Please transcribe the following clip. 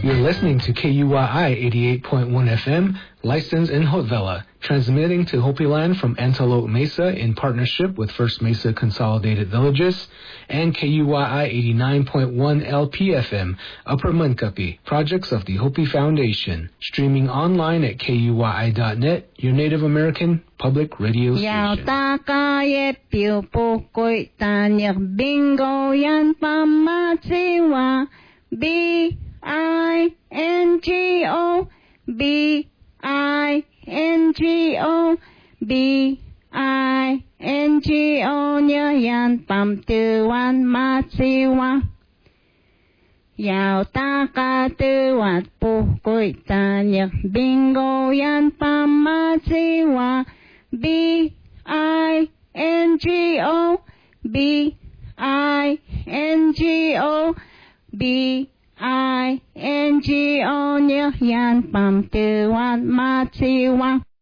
You're listening to KUYI 88.1 FM, licensed in Haute-Villa, transmitting to Hopi Land from Antelope Mesa in partnership with First Mesa Consolidated Villages, and KUYI 89.1 LPFM, Upper Mankapi, projects of the Hopi Foundation, streaming online at KUYI.net, your Native American public radio station. B-I-N-G-O, B-I-N-G-O, B-I-N-G-O, Nyan Pam Tuan Matsiwa. Yao Taka Tuat Pukui Tanya Bingo Yan Pam Matsiwa. B-I-N-G-O, B-I-N-G-O, B-I-N-G-O, Nyan Pam Tuan Matsiwa.